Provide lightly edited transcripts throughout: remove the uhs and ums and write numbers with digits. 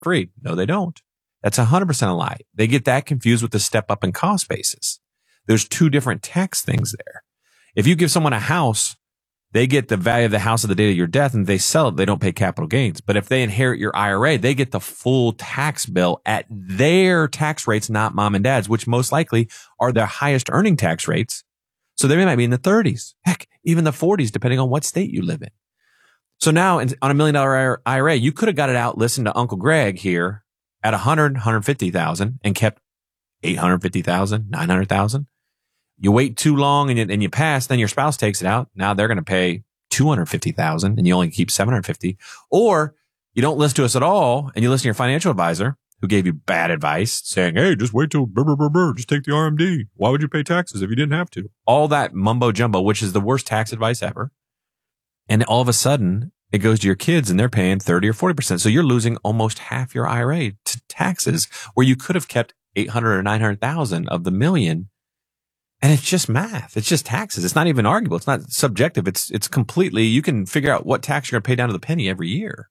free. No, they don't. That's 100% a lie. They get that confused with the step up in cost basis. There's two different tax things there. If you give someone a house, they get the value of the house at the date of your death, and they sell it, they don't pay capital gains. But if they inherit your IRA, they get the full tax bill at their tax rates, not mom and dad's, which most likely are their highest earning tax rates. So they might be in the 30s, heck, even the 40s, depending on what state you live in. So now on $1 million IRA, you could have got it out, listened to Uncle Greg here at 150,000 and kept 850,000, 900,000. You wait too long and you pass, then your spouse takes it out. Now they're going to pay 250,000 and you only keep 750. Or you don't listen to us at all and you listen to your financial advisor who gave you bad advice saying, hey, just wait till just take the RMD. Why would you pay taxes if you didn't have to? All that mumbo jumbo, which is the worst tax advice ever. And all of a sudden it goes to your kids and they're paying 30 or 40%. So you're losing almost half your IRA to taxes where you could have kept 800 or 900,000 of the million. And it's just math. It's just taxes. It's not even arguable. It's not subjective. It's completely, you can figure out what tax you're going to pay down to the penny every year.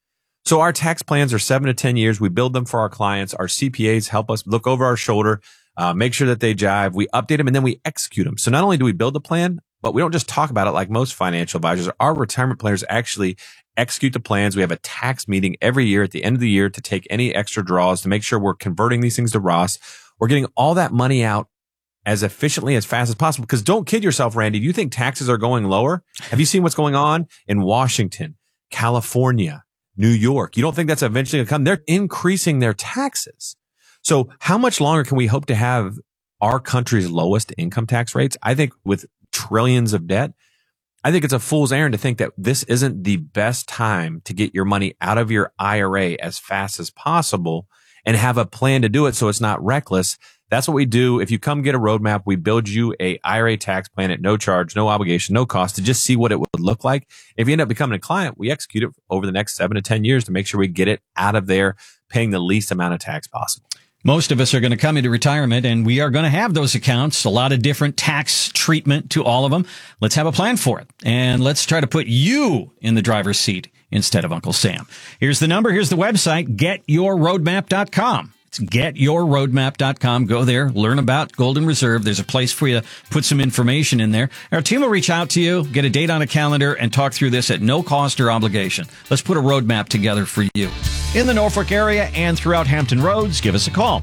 So our tax plans are 7 to 10 years. We build them for our clients. Our CPAs help us look over our shoulder, make sure that they jive. We update them and then we execute them. So not only do we build the plan, but we don't just talk about it like most financial advisors. Our retirement planners actually execute the plans. We have a tax meeting every year at the end of the year to take any extra draws to make sure we're converting these things to Roth. We're getting all that money out as efficiently, as fast as possible. Because don't kid yourself, Randy. Do you think taxes are going lower? Have you seen what's going on in Washington, California, New York? You don't think that's eventually going to come? They're increasing their taxes. So how much longer can we hope to have our country's lowest income tax rates? I think with trillions of debt, I think it's a fool's errand to think that this isn't the best time to get your money out of your IRA as fast as possible and have a plan to do it so it's not reckless. That's what we do. If you come get a roadmap, we build you a IRA tax plan at no charge, no obligation, no cost to just see what it would look like. If you end up becoming a client, we execute it over the next 7 to 10 years to make sure we get it out of there paying the least amount of tax possible. Most of us are going to come into retirement and we are going to have those accounts, a lot of different tax treatment to all of them. Let's have a plan for it. And let's try to put you in the driver's seat instead of Uncle Sam. Here's the number. Here's the website, getyourroadmap.com. It's getyourroadmap.com. Go there, learn about Golden Reserve. There's a place for you to put some information in there. Our team will reach out to you, get a date on a calendar, and talk through this at no cost or obligation. Let's put a roadmap together for you. In the Norfolk area and throughout Hampton Roads, give us a call.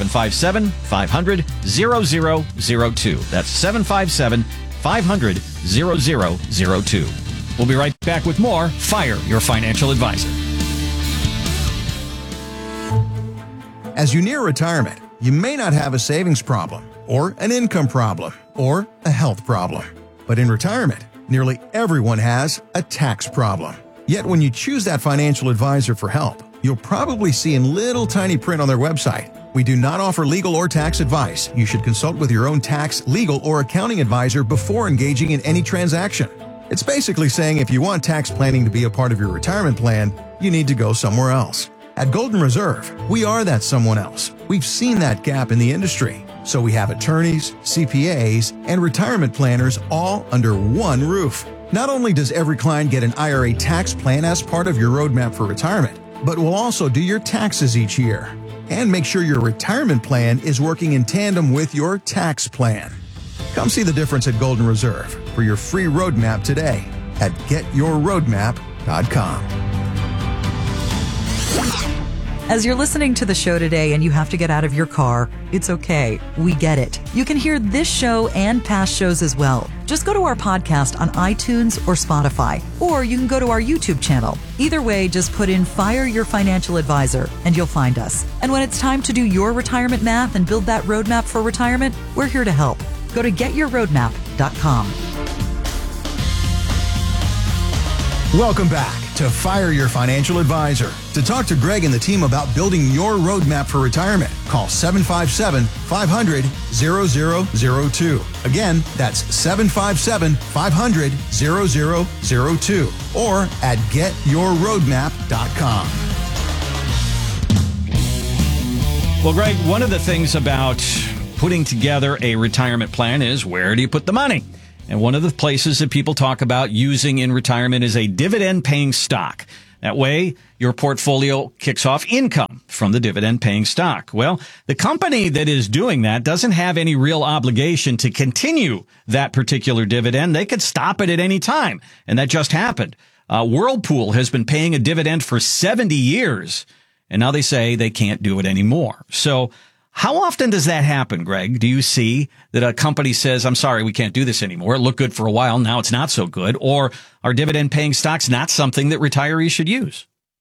757-500-0002. That's 757-500-0002. We'll be right back with more Fire Your Financial Advisor. As you near retirement, you may not have a savings problem, or an income problem, or a health problem. But in retirement, nearly everyone has a tax problem. Yet when you choose that financial advisor for help, you'll probably see in little tiny print on their website, "We do not offer legal or tax advice. You should consult with your own tax, legal, or accounting advisor before engaging in any transaction." It's basically saying if you want tax planning to be a part of your retirement plan, you need to go somewhere else. At Golden Reserve, we are that someone else. We've seen that gap in the industry. So we have attorneys, CPAs, and retirement planners all under one roof. Not only does every client get an IRA tax plan as part of your roadmap for retirement, but we'll also do your taxes each year and make sure your retirement plan is working in tandem with your tax plan. Come see the difference at Golden Reserve for your free roadmap today at getyourroadmap.com. As you're listening to the show today and you have to get out of your car, it's okay. We get it. You can hear this show and past shows as well. Just go to our podcast on iTunes or Spotify, or you can go to our YouTube channel. Either way, just put in Fire Your Financial Advisor and you'll find us. And when it's time to do your retirement math and build that roadmap for retirement, we're here to help. Go to getyourroadmap.com. Welcome back to Fire Your Financial Advisor. To talk to Greg and the team about building your roadmap for retirement, call 757-500-0002. Again, that's 757-500-0002 or at getyourroadmap.com. Well, Greg, one of the things about putting together a retirement plan is where do you put the money? And one of the places that people talk about using in retirement is a dividend-paying stock. That way, your portfolio kicks off income from the dividend-paying stock. Well, the company that is doing that doesn't have any real obligation to continue that particular dividend. They could stop it at any time, and that just happened. Whirlpool has been paying a dividend for 70 years, and now they say they can't do it anymore. So how often does that happen, Greg? Do you see that a company says, I'm sorry, we can't do this anymore. It looked good for a while. Now it's not so good. Or are dividend paying stocks not something that retirees should use?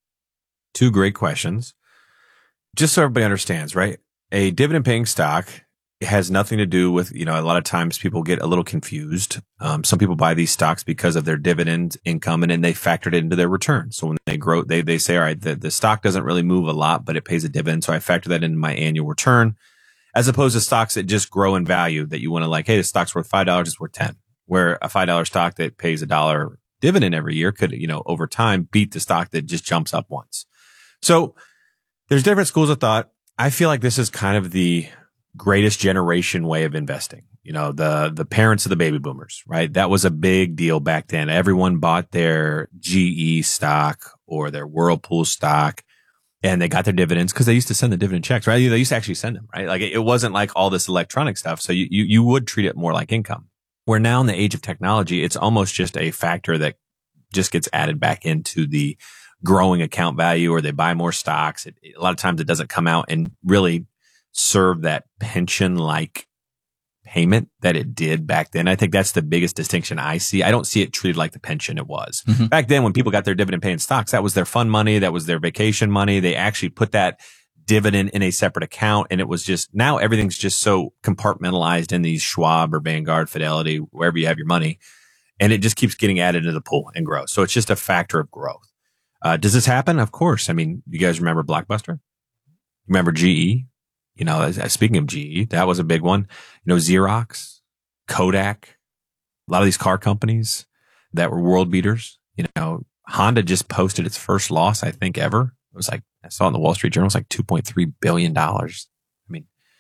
Two great questions. Just so everybody understands, right? A dividend paying stock has nothing to do with, a lot of times people get a little confused. Some people buy these stocks because of their dividend income and then they factored it into their return. So when they grow, they say, all right, the stock doesn't really move a lot, but it pays a dividend. So I factor that into my annual return, as opposed to stocks that just grow in value that you want to hey, the stock's worth $5, it's worth 10, where a $5 stock that pays $1 dividend every year could, over time beat the stock that just jumps up once. So there's different schools of thought. I feel like this is kind of the greatest generation way of investing. The parents of the baby boomers, right? That was a big deal back then. Everyone bought their GE stock or their Whirlpool stock and they got their dividends because they used to send the dividend checks, right? They used to actually send them, right? Like it wasn't like all this electronic stuff. So you would treat it more like income. Where now in the age of technology, it's almost just a factor that just gets added back into the growing account value, or they buy more stocks. A lot of times it doesn't come out and really serve that pension-like payment that it did back then. I think that's the biggest distinction I see. I don't see it treated like the pension it was. Mm-hmm. Back then, when people got their dividend-paying stocks, that was their fun money. That was their vacation money. They actually put that dividend in a separate account. And it was just, now everything's just so compartmentalized in these Schwab or Vanguard, Fidelity, wherever you have your money. And it just keeps getting added into the pool and grows. So it's just a factor of growth. Does this happen? Of course. I mean, you guys remember Blockbuster? Remember GE? Speaking of GE, that was a big one. Xerox, Kodak, a lot of these car companies that were world beaters. Honda just posted its first loss, I think, ever. It was I saw it in the Wall Street Journal, it was like $2.3 billion. I mean,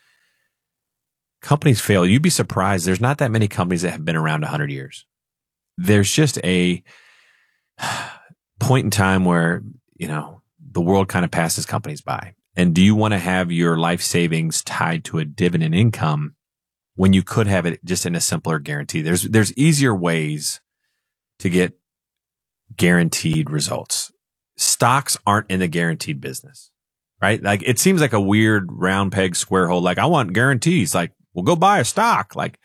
companies fail. You'd be surprised. There's not that many companies that have been around 100 years. There's just a point in time where, the world kind of passes companies by. And do you want to have your life savings tied to a dividend income when you could have it just in a simpler guarantee? There's easier ways to get guaranteed results. Stocks aren't in the guaranteed business, right? Like it seems like a weird round peg, square hole. Like I want guarantees. Like, well, go buy a stock. Like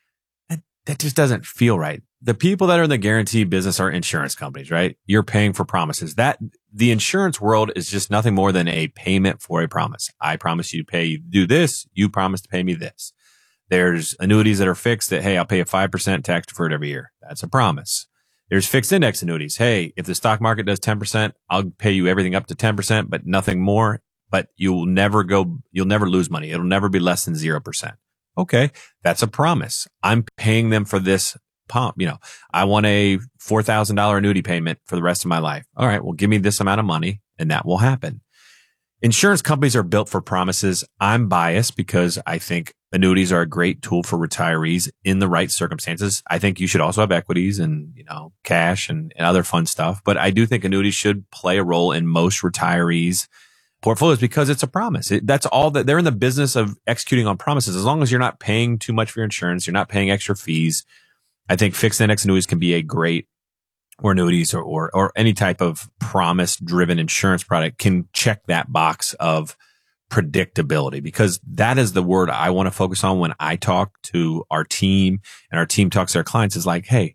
that just doesn't feel right. The people that are in the guarantee business are insurance companies, right? You're paying for promises. That the insurance world is just nothing more than a payment for a promise. I promise you to pay, do this. You promise to pay me this. There's annuities that are fixed that, hey, I'll pay a 5% tax deferred every year. That's a promise. There's fixed index annuities. Hey, if the stock market does 10%, I'll pay you everything up to 10%, but nothing more. But you'll never lose money. It'll never be less than 0%. Okay. That's a promise. I'm paying them for this pump. I want a $4,000 annuity payment for the rest of my life. All right. Well, give me this amount of money and that will happen. Insurance companies are built for promises. I'm biased because I think annuities are a great tool for retirees in the right circumstances. I think you should also have equities and, cash and other fun stuff. But I do think annuities should play a role in most retirees' portfolios because it's a promise. That's all that they're in the business of executing on promises. As long as you're not paying too much for your insurance, you're not paying extra fees. I think fixed index annuities can be a great, or annuities or any type of promise driven insurance product can check that box of predictability, because that is the word I want to focus on when I talk to our team and our team talks to our clients is like, hey,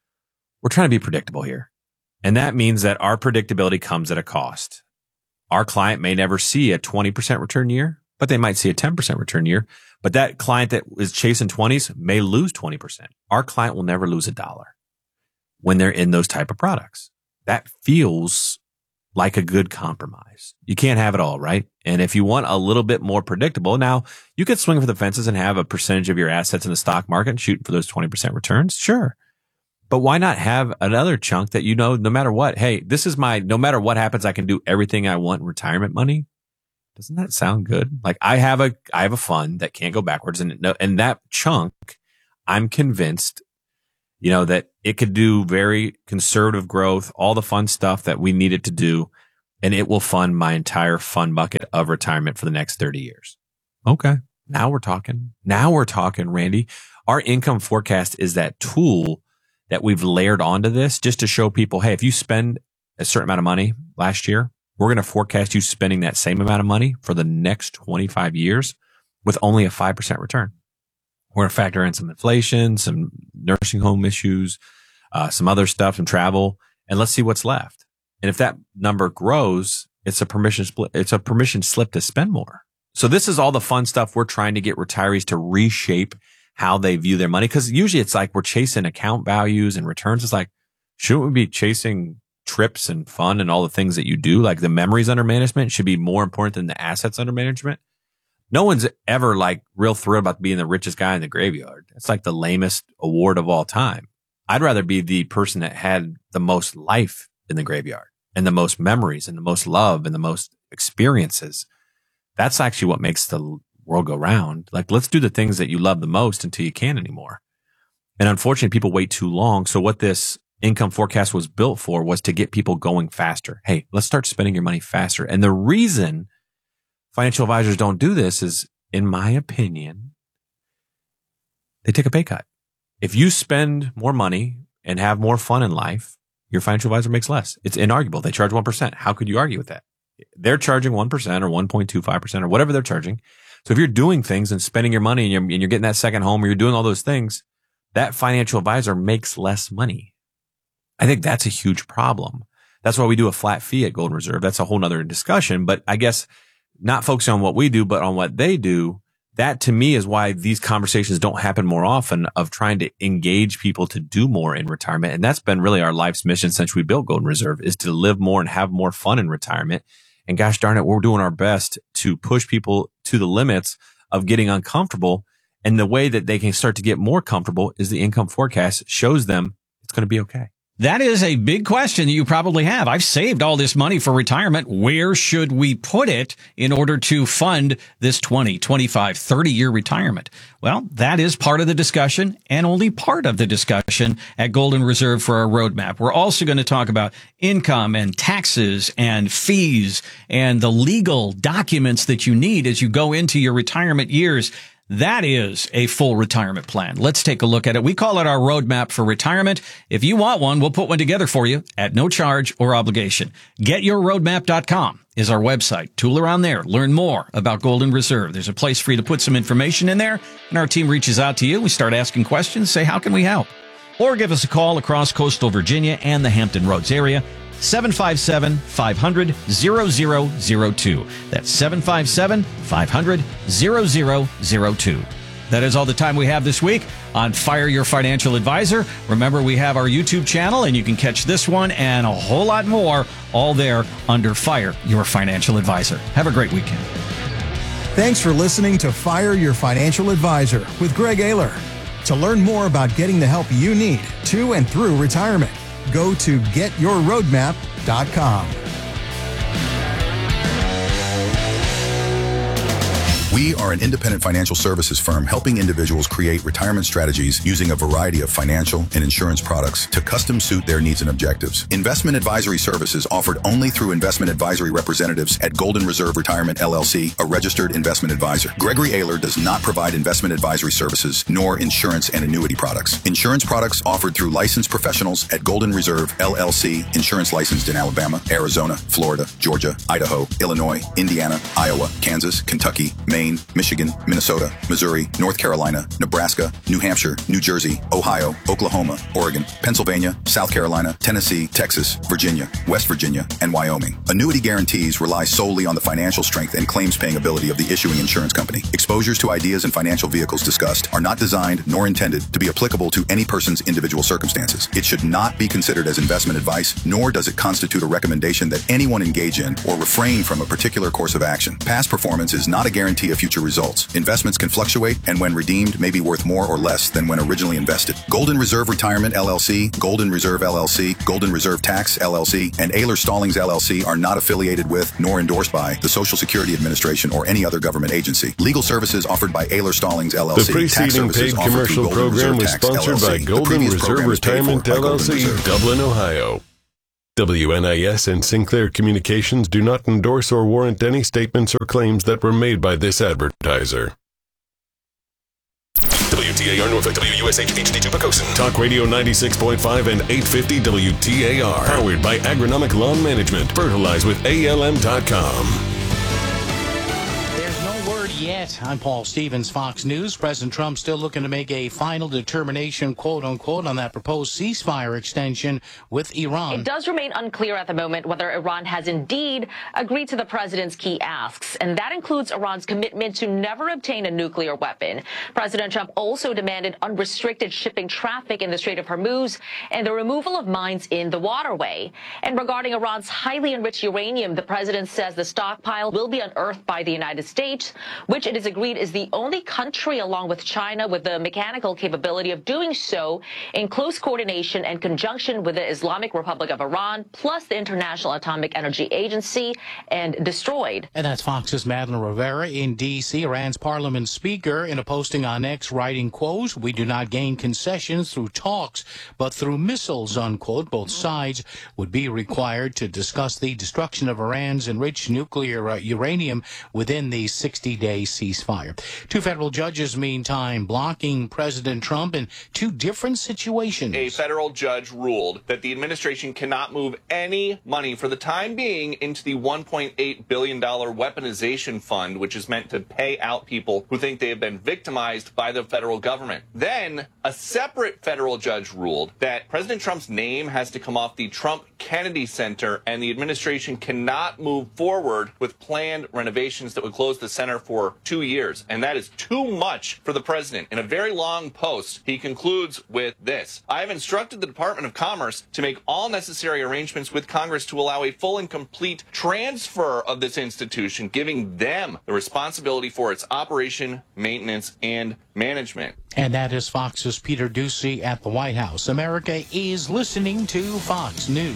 we're trying to be predictable here. And that means that our predictability comes at a cost. Our client may never see a 20% return year, but they might see a 10% return year. But that client that is chasing 20s may lose 20%. Our client will never lose $1 when they're in those type of products. That feels like a good compromise. You can't have it all, right? And if you want a little bit more predictable, now you could swing for the fences and have a percentage of your assets in the stock market and shoot for those 20% returns. Sure. But why not have another chunk that no matter what, hey, this is no matter what happens, I can do everything I want in retirement money. Doesn't that sound good? Like I have a fund that can't go backwards, and that chunk, I'm convinced, that it could do very conservative growth, all the fun stuff that we need it to do, and it will fund my entire fund bucket of retirement for the next 30 years. Okay. Now we're talking. Randy. Our income forecast is that tool that we've layered onto this just to show people, hey, if you spend a certain amount of money last year, we're going to forecast you spending that same amount of money for the next 25 years with only a 5% return. We're going to factor in some inflation, some nursing home issues, some other stuff, some travel, and let's see what's left. And if that number grows, it's a permission slip to spend more. So this is all the fun stuff we're trying to get retirees to reshape how they view their money. Because usually it's like we're chasing account values and returns. It's like, shouldn't we be chasing trips and fun and all the things that you do? Like the memories under management should be more important than the assets under management. No one's ever like real thrilled about being the richest guy in the graveyard. It's like the lamest award of all time. I'd rather be the person that had the most life in the graveyard and the most memories and the most love and the most experiences. That's actually what makes the world go round. Like, let's do the things that you love the most until you can't anymore. And unfortunately, people wait too long. So what this income forecast was built for was to get people going faster. Hey, let's start spending your money faster. And the reason financial advisors don't do this is, in my opinion, they take a pay cut. If you spend more money and have more fun in life, your financial advisor makes less. It's inarguable. They charge 1%. How could you argue with that? They're charging 1% or 1.25% or whatever they're charging. So if you're doing things and spending your money and you're getting that second home or you're doing all those things, that financial advisor makes less money. I think that's a huge problem. That's why we do a flat fee at Golden Reserve. That's a whole nother discussion. But I guess not focusing on what we do, but on what they do. That to me is why these conversations don't happen more often, of trying to engage people to do more in retirement. And that's been really our life's mission since we built Golden Reserve, is to live more and have more fun in retirement. And gosh darn it, we're doing our best to push people to the limits of getting uncomfortable. And the way that they can start to get more comfortable is the income forecast shows them it's going to be okay. That is a big question that you probably have. I've saved all this money for retirement. Where should we put it in order to fund this 20, 25, 30-year retirement? Well, that is part of the discussion and only part of the discussion at Golden Reserve for our roadmap. We're also going to talk about income and taxes and fees and the legal documents that you need as you go into your retirement years. That is a full retirement plan. Let's take a look at it. We call it our roadmap for retirement. If you want one, we'll put one together for you at no charge or obligation. GetYourRoadmap.com is our website. Tool around there. Learn more about Golden Reserve. There's a place for you to put some information in there, and our team reaches out to you. We start asking questions, say, how can we help? Or give us a call across coastal Virginia and the Hampton Roads area. 757-500-0002. That's 757-500-0002. That is all the time we have this week on Fire Your Financial Advisor. Remember, we have our YouTube channel, and you can catch this one and a whole lot more all there under Fire Your Financial Advisor. Have a great weekend. Thanks for listening to Fire Your Financial Advisor with Greg Ayler. To learn more about getting the help you need to and through retirement, go to GetYourRoadmap.com. We are an independent financial services firm helping individuals create retirement strategies using a variety of financial and insurance products to custom suit their needs and objectives. Investment advisory services offered only through investment advisory representatives at Golden Reserve Retirement LLC, a registered investment advisor. Gregory Ayler does not provide investment advisory services nor insurance and annuity products. Insurance products offered through licensed professionals at Golden Reserve LLC, insurance licensed in Alabama, Arizona, Florida, Georgia, Idaho, Illinois, Indiana, Iowa, Kansas, Kentucky, Maine, Michigan, Minnesota, Missouri, North Carolina, Nebraska, New Hampshire, New Jersey, Ohio, Oklahoma, Oregon, Pennsylvania, South Carolina, Tennessee, Texas, Virginia, West Virginia, and Wyoming. Annuity guarantees rely solely on the financial strength and claims-paying ability of the issuing insurance company. Exposures to ideas and financial vehicles discussed are not designed nor intended to be applicable to any person's individual circumstances. It should not be considered as investment advice, nor does it constitute a recommendation that anyone engage in or refrain from a particular course of action. Past performance is not a guarantee of future results. Investments can fluctuate, and when redeemed, may be worth more or less than when originally invested. Golden Reserve Retirement LLC, Golden Reserve LLC, Golden Reserve Tax LLC, and Ayler Stallings LLC are not affiliated with nor endorsed by the Social Security Administration or any other government agency. Legal services offered by Ayler Stallings LLC. The preceding paid commercial program was sponsored by Golden Reserve Retirement LLC, Dublin, Ohio. WNIS and Sinclair Communications do not endorse or warrant any statements or claims that were made by this advertiser. WTAR Norfolk, WUSH HD2 Pocosin. Talk Radio 96.5 and 850 WTAR. Powered by Agronomic Lawn Management. Fertilize with ALM.com. Yet. I'm Paul Stevens, Fox News. President Trump still looking to make a final determination, quote unquote, on that proposed ceasefire extension with Iran. It does remain unclear at the moment whether Iran has indeed agreed to the president's key asks, and that includes Iran's commitment to never obtain a nuclear weapon. President Trump also demanded unrestricted shipping traffic in the Strait of Hormuz and the removal of mines in the waterway. And regarding Iran's highly enriched uranium, the president says the stockpile will be unearthed by the United States, which it is agreed is the only country along with China with the mechanical capability of doing so in close coordination and conjunction with the Islamic Republic of Iran, plus the International Atomic Energy Agency, and destroyed. And that's Fox's Madeline Rivera in D.C., Iran's parliament speaker, in a posting on X writing, quote, "We do not gain concessions through talks, but through missiles," unquote. Both sides would be required to discuss the destruction of Iran's enriched nuclear uranium within the 60-day ceasefire. Two federal judges, meantime, blocking President Trump in two different situations. A federal judge ruled that the administration cannot move any money for the time being into the $1.8 billion weaponization fund, which is meant to pay out people who think they have been victimized by the federal government. Then a separate federal judge ruled that President Trump's name has to come off the Trump Kennedy Center, and the administration cannot move forward with planned renovations that would close the center for 2 years. And that is too much for the president. In a very long post, he concludes with this: "I have instructed the Department of Commerce to make all necessary arrangements with Congress to allow a full and complete transfer of this institution, giving them the responsibility for its operation, maintenance, and management." And that is Fox's Peter Doocy at the White House. America is listening to Fox News.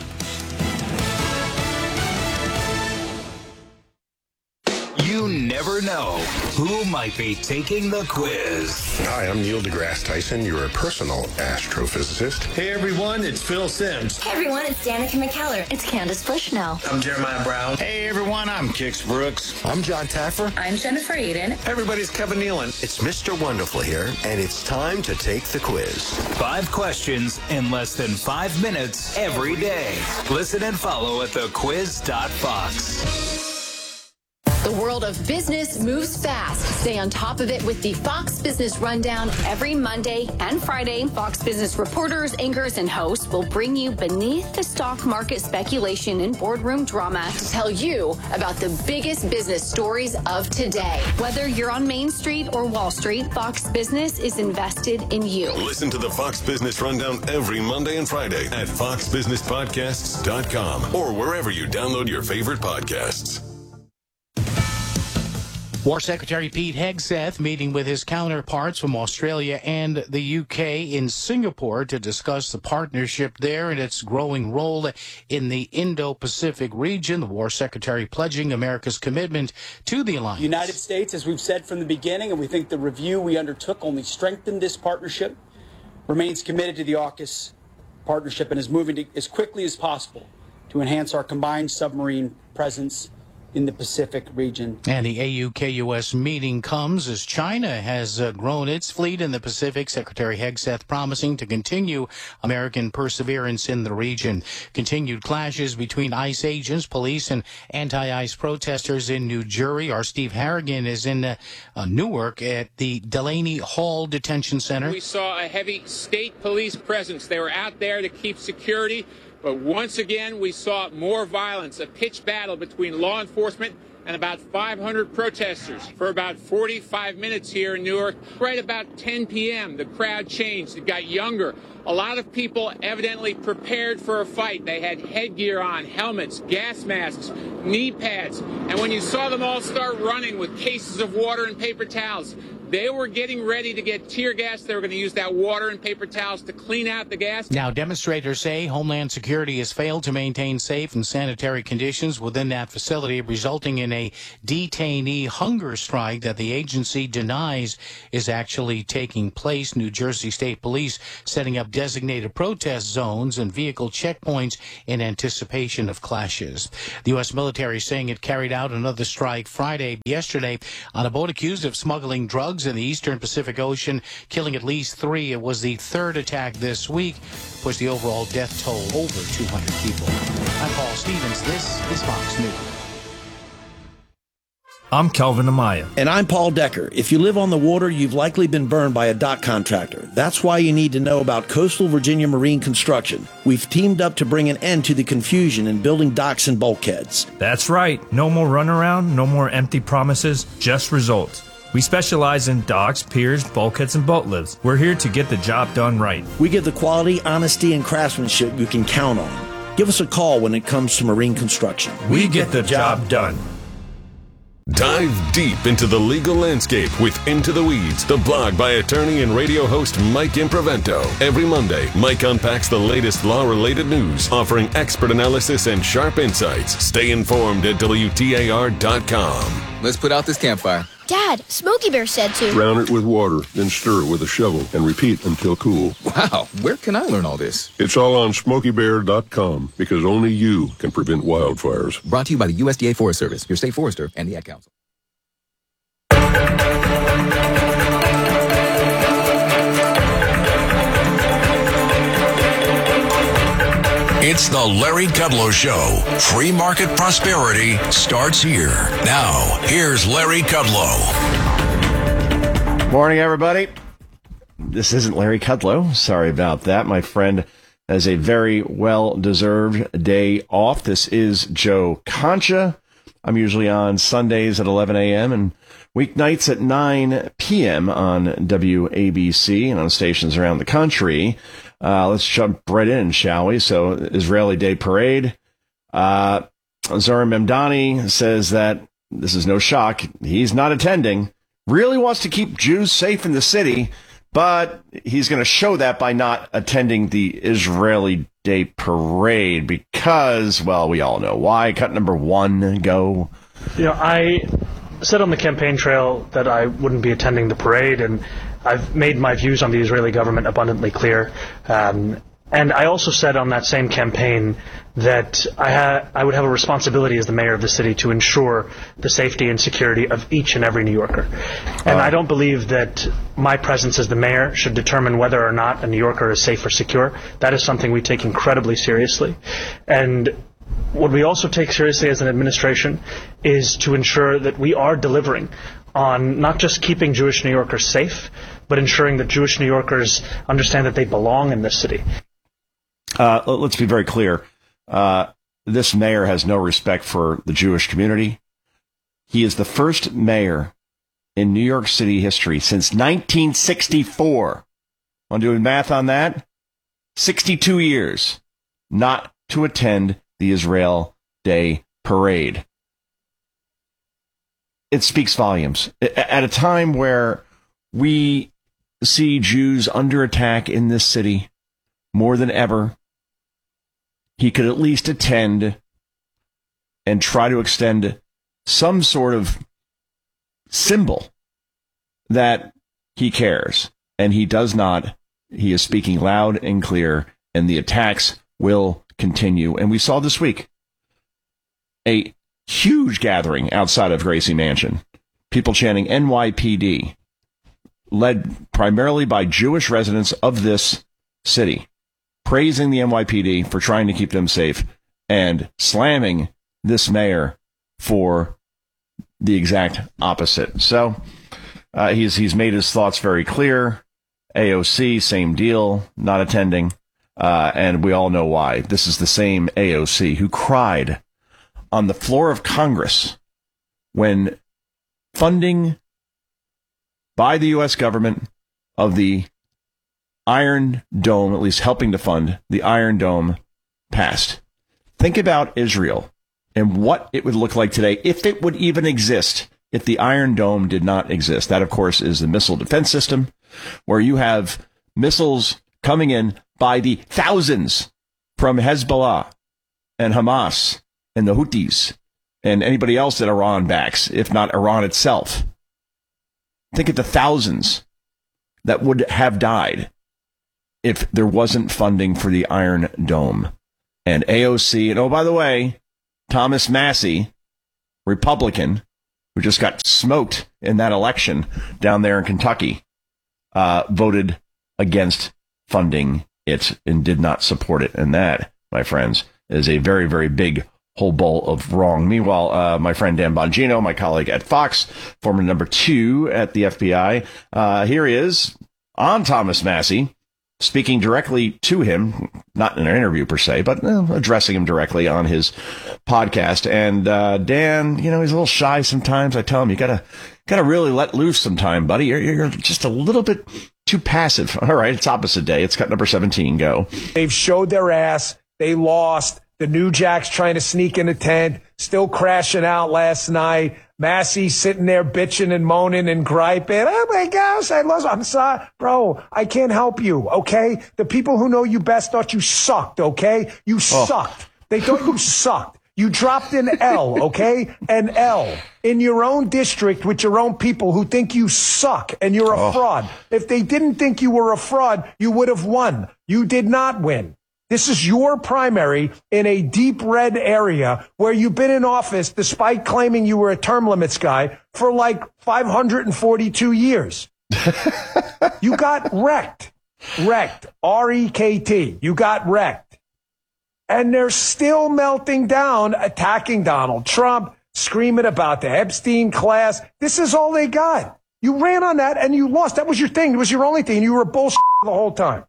You never know who might be taking the quiz. Hi, I'm Neil deGrasse Tyson, your personal astrophysicist. Hey everyone, it's Phil Simms. Hey everyone, it's Danica McKellar. It's Candace Bushnell. I'm Jeremiah Brown. Hey everyone, I'm Kix Brooks. I'm John Taffer. I'm Jennifer Eden. Everybody's Kevin Nealon. It's Mr. Wonderful here, and it's time to take the quiz. 5 questions in less than 5 minutes every day. Listen and follow at thequiz.fox. The world of business moves fast. Stay on top of it with the Fox Business Rundown every Monday and Friday. Fox Business reporters, anchors, and hosts will bring you beneath the stock market speculation and boardroom drama to tell you about the biggest business stories of today. Whether you're on Main Street or Wall Street, Fox Business is invested in you. Listen to the Fox Business Rundown every Monday and Friday at foxbusinesspodcasts.com or wherever you download your favorite podcasts. War Secretary Pete Hegseth meeting with his counterparts from Australia and the UK in Singapore to discuss the partnership there and its growing role in the Indo-Pacific region. The War Secretary pledging America's commitment to the alliance. The United States, as we've said from the beginning, and we think the review we undertook only strengthened this partnership, remains committed to the AUKUS partnership and is moving as quickly as possible to enhance our combined submarine presence in the Pacific region. And the AU-KUS meeting comes as China has grown its fleet in the Pacific. Secretary Hegseth promising to continue American perseverance in the region. Continued clashes between ICE agents, police, and anti-ICE protesters in New Jersey. Our Steve Harrigan is in Newark at the Delaney Hall Detention Center. We saw a heavy state police presence. They were out there to keep security. But once again, we saw more violence, a pitched battle between law enforcement and about 500 protesters for about 45 minutes here in Newark. Right about 10 p.m., the crowd changed. It got younger. A lot of people evidently prepared for a fight. They had headgear on, helmets, gas masks, knee pads. And when you saw them all start running with cases of water and paper towels, they were getting ready to get tear gas. They were going to use that water and paper towels to clean out the gas. Now, demonstrators say Homeland Security has failed to maintain safe and sanitary conditions within that facility, resulting in a detainee hunger strike that the agency denies is actually taking place. New Jersey State Police setting up designated protest zones and vehicle checkpoints in anticipation of clashes. The U.S. military saying it carried out another strike yesterday on a boat accused of smuggling drugs in the eastern Pacific Ocean, killing at least 3. It was the third attack this week, pushed the overall death toll over 200 people. I'm Paul Stevens. This is Fox News. I'm Kelvin Amaya. And I'm Paul Decker. If you live on the water, you've likely been burned by a dock contractor. That's why you need to know about Coastal Virginia Marine Construction. We've teamed up to bring an end to the confusion in building docks and bulkheads. That's right. No more runaround, no more empty promises, just results. We specialize in docks, piers, bulkheads, and boat lifts. We're here to get the job done right. We give the quality, honesty, and craftsmanship you can count on. Give us a call when it comes to marine construction. We get the job done. Dive deep into the legal landscape with Into the Weeds, the blog by attorney and radio host Mike Improvento. Every Monday, Mike unpacks the latest law-related news, offering expert analysis and sharp insights. Stay informed at WTAR.com. Let's put out this campfire. Dad, Smokey Bear said to Drown it with water, then stir it with a shovel and repeat until cool. Wow, where can I learn all this? It's all on SmokeyBear.com because only you can prevent wildfires. Brought to you by the USDA Forest Service, your state forester, and the Ad Council. It's the Larry Kudlow Show. Free market prosperity starts here. Now, here's Larry Kudlow. Morning, everybody. This isn't Larry Kudlow. Sorry about that. My friend has a very well-deserved day off. This is Joe Concha. I'm usually on Sundays at 11 a.m. and weeknights at 9 p.m. on WABC and on stations around the country. Let's jump right in, shall we? So, Israeli Day Parade. Zohar Memdani says that this is no shock. He's not attending. Really wants to keep Jews safe in the city, but he's going to show that by not attending the Israeli Day Parade because, well, we all know why. Cut number 1, go. You know, I said on the campaign trail that I wouldn't be attending the parade, and I've made my views on the Israeli government abundantly clear. And I also said on that same campaign that I would have a responsibility as the mayor of the city to ensure the safety and security of each and every New Yorker. And I don't believe that my presence as the mayor should determine whether or not a New Yorker is safe or secure. That is something we take incredibly seriously. And what we also take seriously as an administration is to ensure that we are delivering on not just keeping Jewish New Yorkers safe, but ensuring that Jewish New Yorkers understand that they belong in this city. Let's be very clear. This mayor has no respect for the Jewish community. He is the first mayor in New York City history since 1964. Want to do math on that? 62 years not to attend the Israel Day Parade. It speaks volumes. At a time where we see Jews under attack in this city more than ever, he could at least attend and try to extend some sort of symbol that he cares. And he does not. He is speaking loud and clear, and the attacks will continue. And we saw this week a huge gathering outside of Gracie Mansion. People chanting NYPD, led primarily by Jewish residents of this city, praising the NYPD for trying to keep them safe and slamming this mayor for the exact opposite. So he's made his thoughts very clear. AOC, same deal, not attending. And we all know why. This is the same AOC who cried on the floor of Congress when funding by the U.S. government of the Iron Dome, at least helping to fund the Iron Dome, passed. Think about Israel and what it would look like today if it would even exist if the Iron Dome did not exist. That, of course, is the missile defense system where you have missiles coming in by the thousands from Hezbollah and Hamas and the Houthis and anybody else that Iran backs, if not Iran itself. Think of the thousands that would have died if there wasn't funding for the Iron Dome. And AOC, and oh, by the way, Thomas Massie, Republican, who just got smoked in that election down there in Kentucky, voted against funding it and did not support it. And that, my friends, is a very, very big whole bowl of wrong. Meanwhile, my friend Dan Bongino, my colleague at Fox, former number 2 at the FBI, here he is on Thomas Massie, speaking directly to him, not in an interview per se, but addressing him directly on his podcast. And Dan, he's a little shy sometimes. I tell him, you gotta really let loose sometime, buddy. You're just a little bit too passive. All right, it's opposite day. It's cut number 17. Go. They've showed their ass. They lost. The New Jack's trying to sneak in the tent, still crashing out last night. Massie sitting there bitching and moaning and griping. Oh my gosh, I lost. I'm sorry, bro. I can't help you. Okay. The people who know you best thought you sucked. Okay. You sucked. They thought you sucked. You dropped an L. Okay. An L in your own district with your own people who think you suck and you're a fraud. If they didn't think you were a fraud, you would have won. You did not win. This is your primary in a deep red area where you've been in office despite claiming you were a term limits guy for like 542 years. You got wrecked. R-E-K-T. You got wrecked. And they're still melting down, attacking Donald Trump, screaming about the Epstein class. This is all they got. You ran on that and you lost. That was your thing. It was your only thing. You were bullshit the whole time.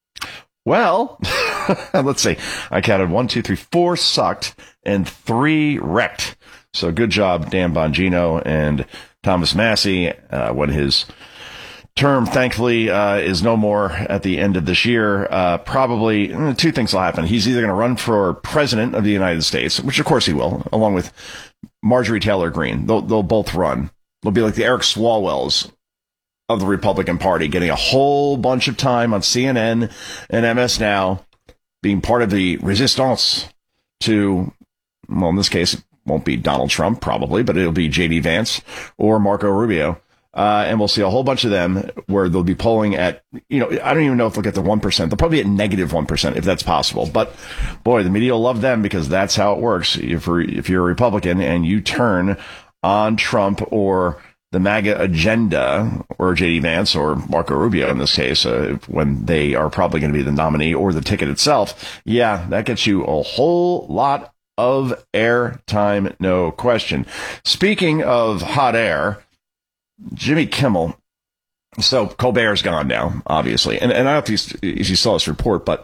Well, let's see. I counted 1, 2, 3, 4 sucked and 3 wrecked. So good job, Dan Bongino and Thomas Massie, when his term, thankfully, is no more at the end of this year. Probably 2 things will happen. He's either going to run for president of the United States, which of course he will, along with Marjorie Taylor Greene. They'll both run. They'll be like the Eric Swalwells of the Republican Party, getting a whole bunch of time on CNN and MS Now, being part of the resistance to, well, in this case, it won't be Donald Trump, probably, but it'll be J.D. Vance or Marco Rubio. And we'll see a whole bunch of them where they'll be polling at, I don't even know if they'll get to 1%. They'll probably be at -1%, if that's possible. But, boy, the media will love them because that's how it works. If you're a Republican and you turn on Trump or the MAGA agenda, or J.D. Vance, or Marco Rubio in this case, when they are probably going to be the nominee or the ticket itself, yeah, that gets you a whole lot of airtime, no question. Speaking of hot air, Jimmy Kimmel, so Colbert's gone now, obviously, and I don't know if you saw this report, but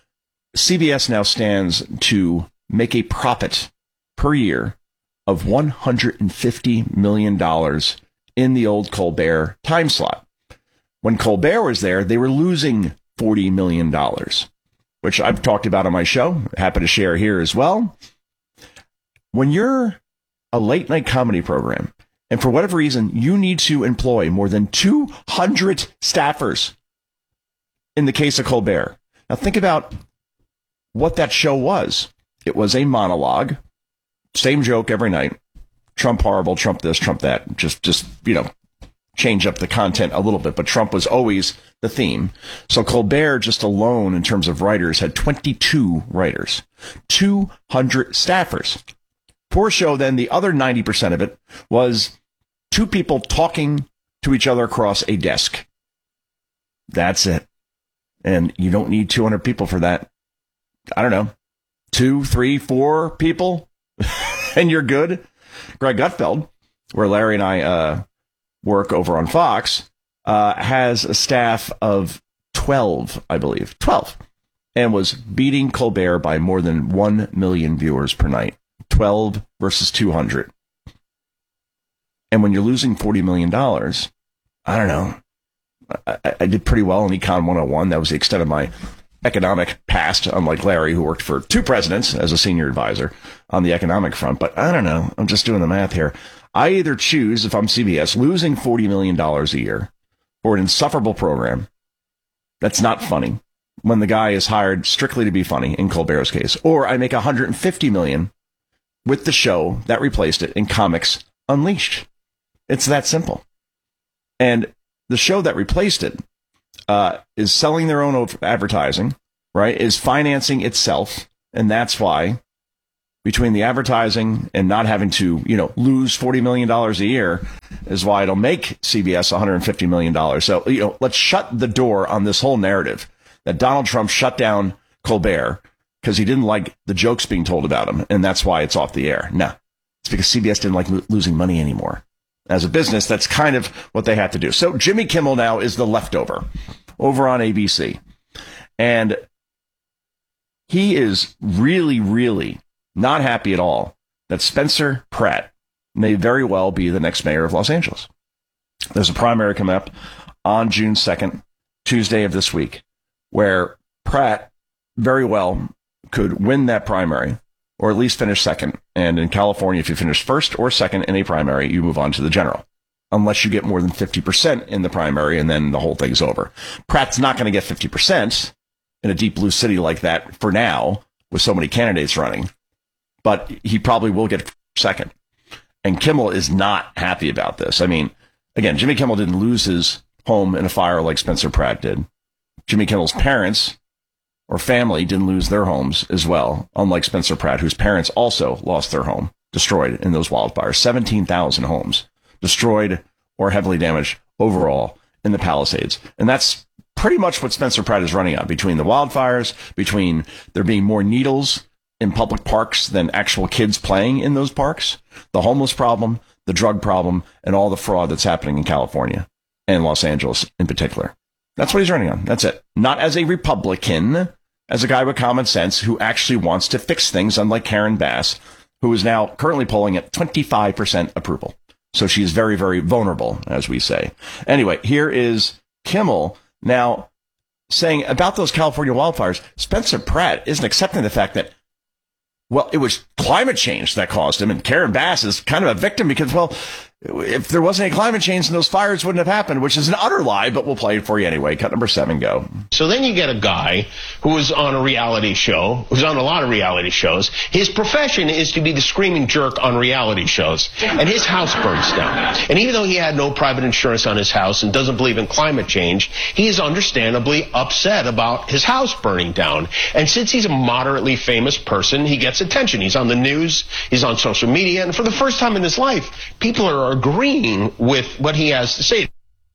CBS now stands to make a profit per year of $150 million in the old Colbert time slot. When Colbert was there, they were losing $40 million, which I've talked about on my show. Happy to share here as well. When you're a late night comedy program, and for whatever reason, you need to employ more than 200 staffers in the case of Colbert. Now think about what that show was. It was a monologue, same joke every night. Trump horrible, Trump this, Trump that. Just change up the content a little bit, but Trump was always the theme. So Colbert, just alone in terms of writers, had 22 writers, 200 staffers. Poor show, then the other 90% of it was 2 people talking to each other across a desk. That's it. And you don't need 200 people for that. I don't know, 2, 3, 4 people, and you're good. Greg Gutfeld, where Larry and I work over on Fox, has a staff of 12, I believe. 12. And was beating Colbert by more than 1 million viewers per night. 12 versus 200. And when you're losing $40 million, I don't know. I did pretty well in Econ 101. That was the extent of my economic past, unlike Larry, who worked for 2 presidents as a senior advisor on the economic front. But I don't know. I'm just doing the math here. I either choose, if I'm CBS, losing $40 million a year for an insufferable program that's not funny when the guy is hired strictly to be funny in Colbert's case, or I make $150 million with the show that replaced it in Comics Unleashed. It's that simple. And the show that replaced it is selling their own advertising, right? Is financing itself. And that's why between the advertising and not having to, lose $40 million a year is why it'll make CBS $150 million. So, let's shut the door on this whole narrative that Donald Trump shut down Colbert because he didn't like the jokes being told about him. And that's why it's off the air. No, it's because CBS didn't like losing money anymore. As a business, that's kind of what they had to do. So Jimmy Kimmel now is the leftover over on ABC. And he is really, really not happy at all that Spencer Pratt may very well be the next mayor of Los Angeles. There's a primary coming up on June 2nd, Tuesday of this week, where Pratt very well could win that primary, or at least finish second. And in California, if you finish first or second in a primary, you move on to the general, unless you get more than 50% in the primary, and then the whole thing's over. Pratt's not going to get 50% in a deep blue city like that for now, with so many candidates running, but he probably will get second. And Kimmel is not happy about this. I mean, again, Jimmy Kimmel didn't lose his home in a fire like Spencer Pratt did. Jimmy Kimmel's parents or family didn't lose their homes as well, unlike Spencer Pratt, whose parents also lost their home, destroyed in those wildfires. 17,000 homes destroyed or heavily damaged overall in the Palisades. And that's pretty much what Spencer Pratt is running on, between the wildfires, between there being more needles in public parks than actual kids playing in those parks, the homeless problem, the drug problem, and all the fraud that's happening in California and Los Angeles in particular. That's what he's running on. That's it. Not as a Republican, as a guy with common sense who actually wants to fix things, unlike Karen Bass, who is now currently polling at 25% approval. So she's very, very vulnerable, as we say. Anyway, here is Kimmel now saying about those California wildfires, Spencer Pratt isn't accepting the fact that, well, it was climate change that caused him. And Karen Bass is kind of a victim because, well, if there wasn't any climate change, then those fires wouldn't have happened, which is an utter lie, but we'll play it for you anyway. Cut number 7, go. So then you get a guy who is on a reality show, who's on a lot of reality shows. His profession is to be the screaming jerk on reality shows. And his house burns down. And even though he had no private insurance on his house and doesn't believe in climate change, he is understandably upset about his house burning down. And since he's a moderately famous person, he gets attention. He's on the news, he's on social media, and for the first time in his life, people are agreeing with what he has to say.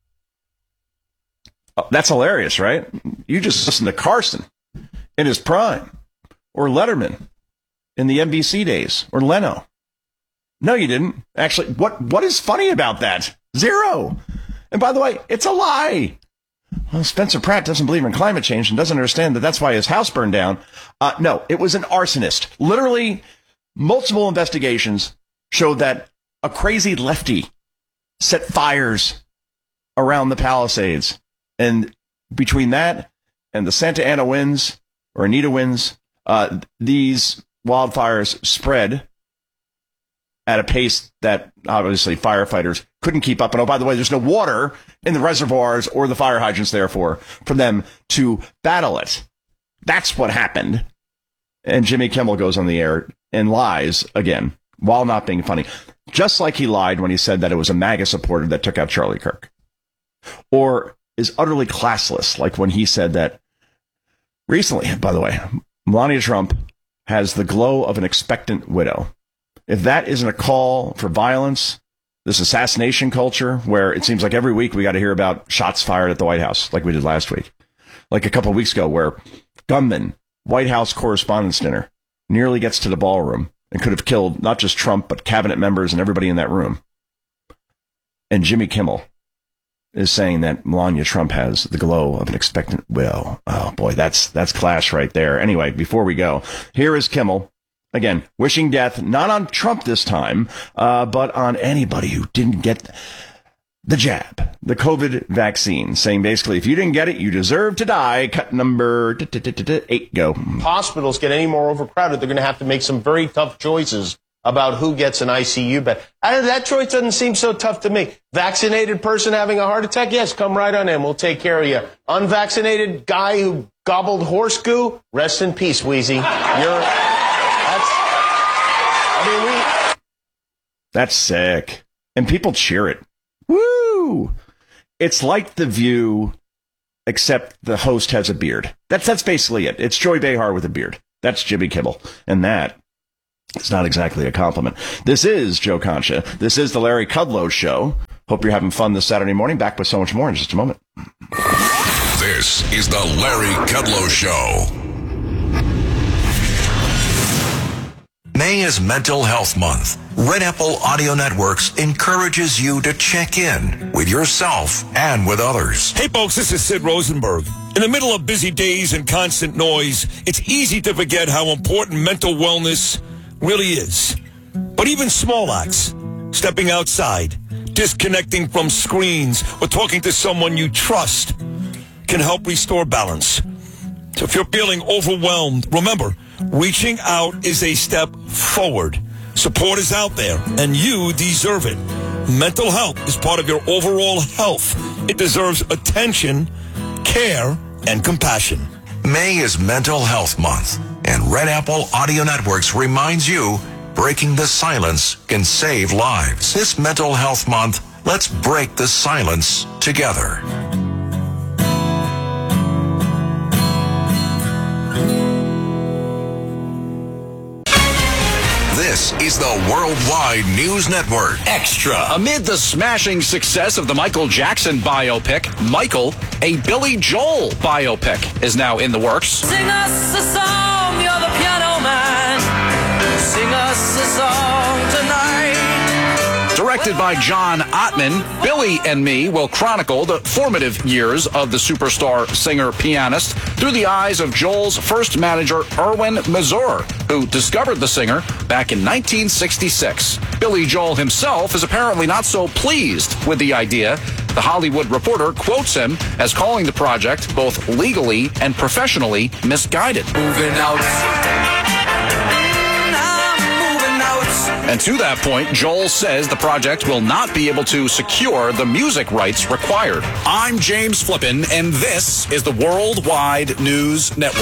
Oh, that's hilarious, right? You just listen to Carson in his prime, or Letterman in the NBC days, or Leno. No, you didn't. Actually, what is funny about that? Zero. And by the way, it's a lie. Well, Spencer Pratt doesn't believe in climate change and doesn't understand that that's why his house burned down. No, it was an arsonist. Literally, multiple investigations showed that a crazy lefty set fires around the Palisades. And between that and the Santa Ana winds, or Anita winds, these wildfires spread at a pace that obviously firefighters couldn't keep up. And oh, by the way, there's no water in the reservoirs or the fire hydrants, therefore, for them to battle it. That's what happened. And Jimmy Kimmel goes on the air and lies again, while not being funny. Just like he lied when he said that it was a MAGA supporter that took out Charlie Kirk. Or is utterly classless, like when he said that recently, by the way, Melania Trump has the glow of an expectant widow. If that isn't a call for violence, this assassination culture where it seems like every week we got to hear about shots fired at the White House, like we did last week. Like a couple of weeks ago where gunman, White House Correspondents' Dinner, nearly gets to the ballroom and could have killed not just Trump, but cabinet members and everybody in that room. And Jimmy Kimmel is saying that Melania Trump has the glow of an expectant widow. Oh, boy, that's clash right there. Anyway, before we go, here is Kimmel Again, wishing death not on Trump this time, but on anybody who didn't get the jab, the COVID vaccine, saying basically, if you didn't get it, you deserve to die. Cut number 8, go. Hospitals get any more overcrowded, they're going to have to make some very tough choices about who gets an ICU bed. That choice doesn't seem so tough to me. Vaccinated person having a heart attack? Yes, come right on in. We'll take care of you. Unvaccinated guy who gobbled horse goo? Rest in peace, Wheezy. That's sick. And people cheer it. Woo! It's like The View, except the host has a beard. That's basically it. It's Joy Behar with a beard. That's Jimmy Kimmel. And that is not exactly a compliment. This is Joe Concha. This is the Larry Kudlow Show. Hope you're having fun this Saturday morning. Back with so much more in just a moment. This is the Larry Kudlow Show. May is Mental Health Month. Red Apple Audio Networks encourages you to check in with yourself and with others. Hey folks, this is Sid Rosenberg. In the middle of busy days and constant noise, it's easy to forget how important mental wellness really is. But even small acts, stepping outside, disconnecting from screens, or talking to someone you trust can help restore balance. So if you're feeling overwhelmed, remember, reaching out is a step forward. Support is out there, and you deserve it. Mental health is part of your overall health. It deserves attention, care, and compassion. May is Mental Health Month, and Red Apple Audio Networks reminds you, breaking the silence can save lives. This Mental Health Month, let's break the silence together. This is the Worldwide News Network. Extra. Amid the smashing success of the Michael Jackson biopic, Michael, a Billy Joel biopic is now in the works. Sing us a song, you're the piano man. Sing us a song tonight. Directed by John Ottman, Billy and Me will chronicle the formative years of the superstar singer-pianist through the eyes of Joel's first manager, Erwin Mazur, who discovered the singer back in 1966. Billy Joel himself is apparently not so pleased with the idea. The Hollywood Reporter quotes him as calling the project both legally and professionally misguided. Moving out. And to that point, Joel says the project will not be able to secure the music rights required. I'm James Flippin, and this is the Worldwide News Network.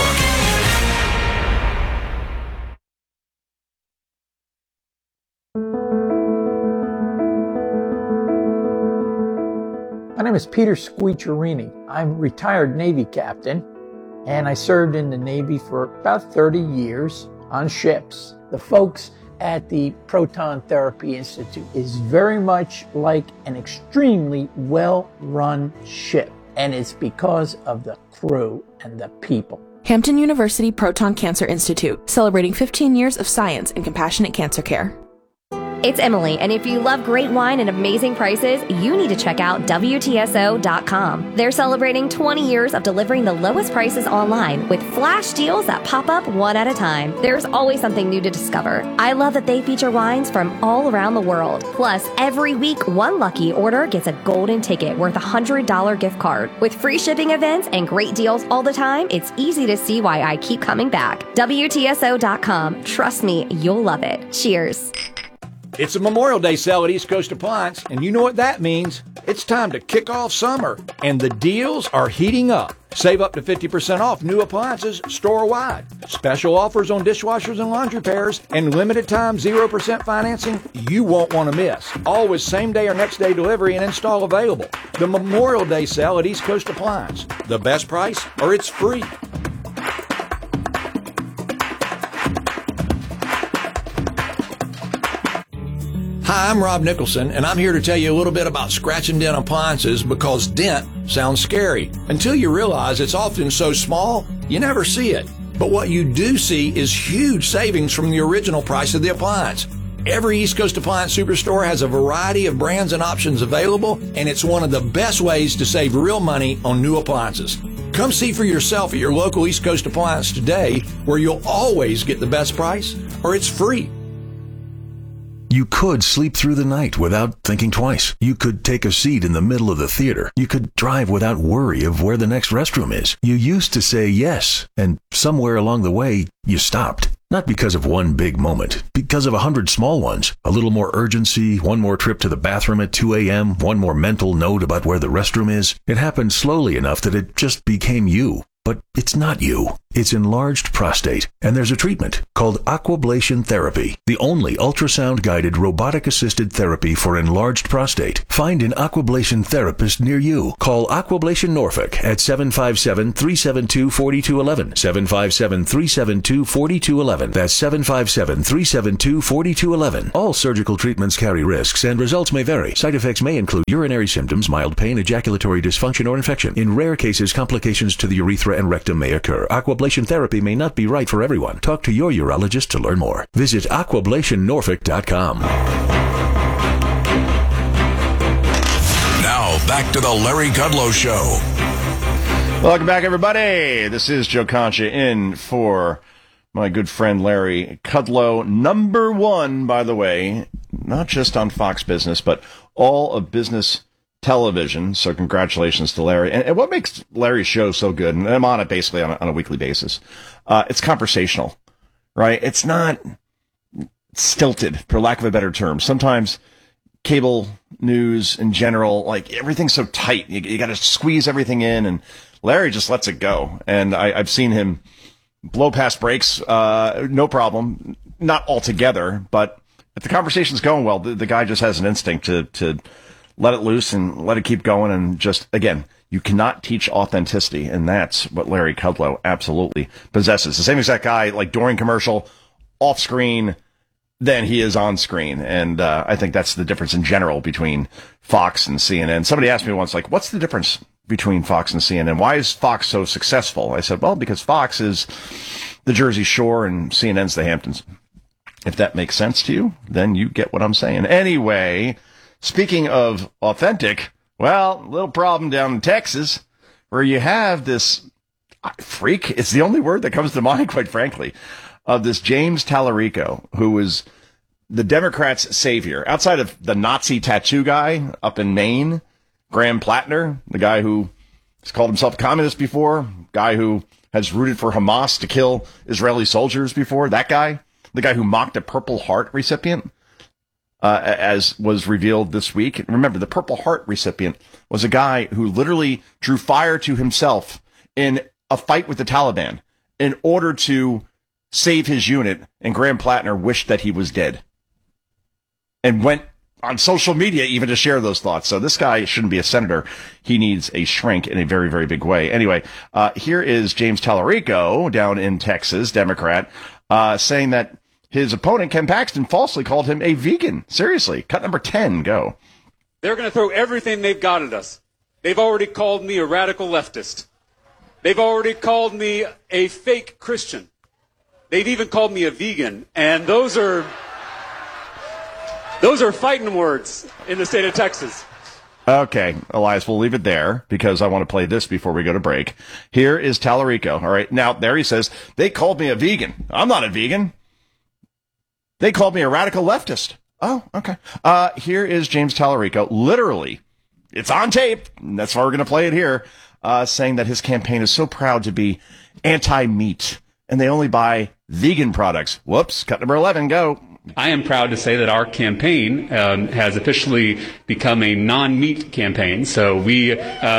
My name is Peter Squeacherini. I'm retired Navy captain, and I served in the Navy for about 30 years on ships. The folks at the Proton Therapy Institute is very much like an extremely well-run ship, and it's because of the crew and the people. Hampton University Proton Cancer Institute, celebrating 15 years of science and compassionate cancer care. It's Emily, and if you love great wine and amazing prices, you need to check out WTSO.com. They're celebrating 20 years of delivering the lowest prices online with flash deals that pop up one at a time. There's always something new to discover. I love that they feature wines from all around the world. Plus, every week, one lucky order gets a golden ticket worth a $100 gift card. With free shipping events and great deals all the time, it's easy to see why I keep coming back. WTSO.com. Trust me, you'll love it. Cheers. It's a Memorial Day sale at East Coast Appliance, and you know what that means. It's time to kick off summer, and the deals are heating up. Save up to 50% off new appliances store-wide. Special offers on dishwashers and laundry pairs, and limited time 0% financing you won't want to miss. Always same-day or next-day delivery and install available. The Memorial Day sale at East Coast Appliance. The best price, or it's free. Hi, I'm Rob Nicholson, and I'm here to tell you a little bit about scratch and dent appliances because dent sounds scary until you realize it's often so small you never see it. But what you do see is huge savings from the original price of the appliance. Every East Coast Appliance Superstore has a variety of brands and options available, and it's one of the best ways to save real money on new appliances. Come see for yourself at your local East Coast Appliance today, where you'll always get the best price, or it's free. You could sleep through the night without thinking twice. You could take a seat in the middle of the theater. You could drive without worry of where the next restroom is. You used to say yes, and somewhere along the way, you stopped. Not because of one big moment, because of 100 small ones. A little more urgency, one more trip to the bathroom at 2 a.m., one more mental note about where the restroom is. It happened slowly enough that it just became you. But it's not you. It's enlarged prostate, and there's a treatment called aquablation therapy, the only ultrasound-guided robotic-assisted therapy for enlarged prostate. Find an aquablation therapist near you. Call Aquablation Norfolk at 757-372-4211, 757-372-4211. That's 757-372-4211. All surgical treatments carry risks, and results may vary. Side effects may include urinary symptoms, mild pain, ejaculatory dysfunction, or infection. In rare cases, complications to the urethra and rectum may occur. Aquablation therapy may not be right for everyone. Talk to your urologist to learn more. Visit aquablationnorfolk.com. Now, back to the Larry Kudlow Show. Welcome back, everybody. This is Joe Concha in for my good friend Larry Kudlow. Number one, by the way, not just on Fox Business, but all of business television. So congratulations to Larry. And what makes Larry's show so good, and I'm on it basically on a weekly basis, it's conversational, right? It's not stilted, for lack of a better term. Sometimes cable news in general, like everything's so tight. You got to squeeze everything in, and Larry just lets it go. And I've seen him blow past breaks, no problem. Not altogether, but if the conversation's going well, the guy just has an instinct to let it loose and let it keep going. And just, again, you cannot teach authenticity. And that's what Larry Kudlow absolutely possesses. The same exact guy, like during commercial, off screen, than he is on screen. And I think that's the difference in general between Fox and CNN. Somebody asked me once, like, what's the difference between Fox and CNN? Why is Fox so successful? I said, well, because Fox is the Jersey Shore and CNN's the Hamptons. If that makes sense to you, then you get what I'm saying. Anyway, speaking of authentic, well, a little problem down in Texas where you have this freak, it's the only word that comes to mind, quite frankly, of this James Tallarico, who was the Democrats' savior. Outside of the Nazi tattoo guy up in Maine, Graham Plattner, the guy who has called himself a communist before, guy who has rooted for Hamas to kill Israeli soldiers before, that guy, the guy who mocked a Purple Heart recipient, as was revealed this week. Remember, the Purple Heart recipient was a guy who literally drew fire to himself in a fight with the Taliban in order to save his unit, and Graham Plattner wished that he was dead and went on social media even to share those thoughts. So this guy shouldn't be a senator. He needs a shrink in a very, very big way. Anyway, here is James Tallarico down in Texas, Democrat, saying that his opponent, Ken Paxton, falsely called him a vegan. Seriously. Cut number 10, go. They're going to throw everything they've got at us. They've already called me a radical leftist. They've already called me a fake Christian. They've even called me a vegan. And those are fighting words in the state of Texas. Okay, Elias, we'll leave it there because I want to play this before we go to break. Here is Tallarico. All right. Now, there he says, they called me a vegan. I'm not a vegan. They called me a radical leftist. Oh, okay. Here is James Tallarico, literally, it's on tape, and that's why we're going to play it here, saying that his campaign is so proud to be anti-meat, and they only buy vegan products. Whoops, cut number 11, go. I am proud to say that our campaign has officially become a non-meat campaign. So we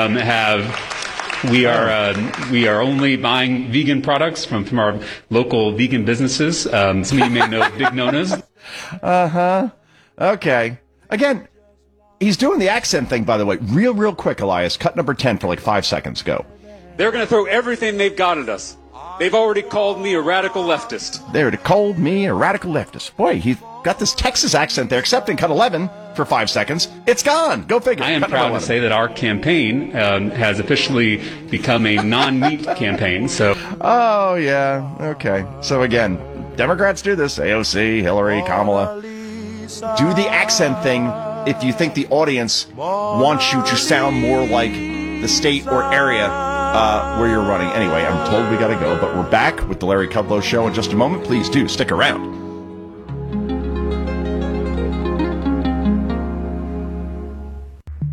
are only buying vegan products from our local vegan businesses. Some of you may know Big Nona's. Okay. Again, he's doing the accent thing, by the way. Real quick, Elias. Cut number 10 for like 5 seconds. Go. They're going to throw everything they've got at us. They've already called me a radical leftist. They already called me a radical leftist. Boy, he's got this Texas accent there, except in cut 11 for 5 seconds. It's gone. Go figure. I am proud to say that our campaign has officially become a non-meat campaign. So. Oh, yeah. Okay. So, again, Democrats do this. AOC, Hillary, Kamala. Do the accent thing if you think the audience wants you to sound more like the state or area where you're running. Anyway, I'm told we got to go, but we're back with the Larry Kudlow Show in just a moment. Please do stick around.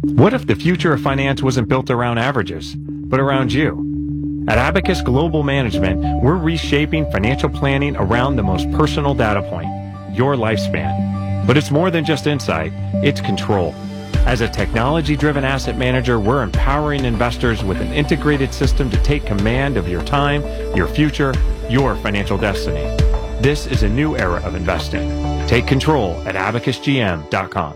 What if the future of finance wasn't built around averages, but around you? At Abacus Global Management, we're reshaping financial planning around the most personal data point, your lifespan. But it's more than just insight, it's control. As a technology-driven asset manager, we're empowering investors with an integrated system to take command of your time, your future, your financial destiny. This is a new era of investing. Take control at abacusgm.com.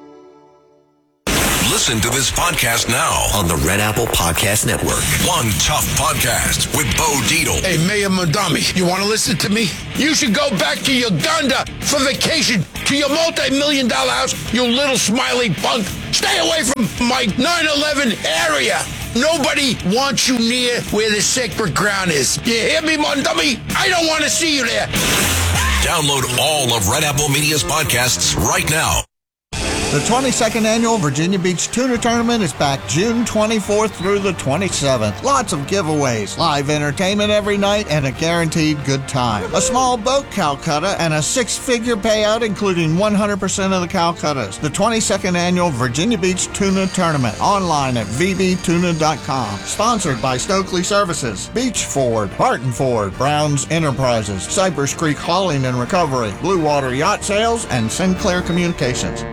Listen to this podcast now on the Red Apple Podcast Network. One Tough Podcast with Bo Dietl. Hey, Mayor Mondami, you want to listen to me? You should go back to Uganda for vacation, to your multi-million-dollar house, you little smiley punk. Stay away from my 9/11 area. Nobody wants you near where the sacred ground is. You hear me, Mondami? I don't want to see you there. Download all of Red Apple Media's podcasts right now. The 22nd Annual Virginia Beach Tuna Tournament is back June 24th through the 27th. Lots of giveaways, live entertainment every night, and a guaranteed good time. A small boat Calcutta and a six-figure payout, including 100% of the Calcuttas. The 22nd Annual Virginia Beach Tuna Tournament, online at vbtuna.com. Sponsored by Stokely Services, Beach Ford, Barton Ford, Browns Enterprises, Cypress Creek Hauling and Recovery, Blue Water Yacht Sales, and Sinclair Communications.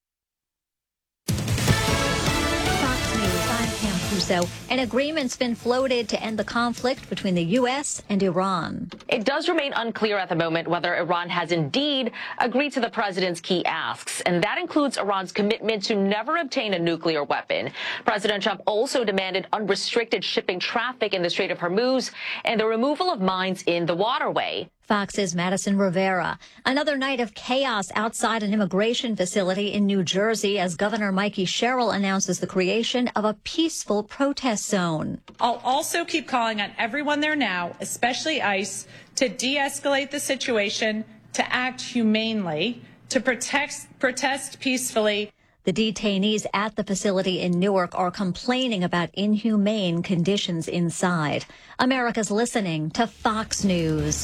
An agreement's been floated to end the conflict between the U.S. and Iran. It does remain unclear at the moment whether Iran has indeed agreed to the president's key asks, and that includes Iran's commitment to never obtain a nuclear weapon. President Trump also demanded unrestricted shipping traffic in the Strait of Hormuz and the removal of mines in the waterway. Fox's Madison Rivera. Another night of chaos outside an immigration facility in New Jersey as Governor Mikey Sherrill announces the creation of a peaceful protest zone. I'll also keep calling on everyone there now, especially ICE, to de-escalate the situation, to act humanely, to protest peacefully. The detainees at the facility in Newark are complaining about inhumane conditions inside. America's listening to Fox News.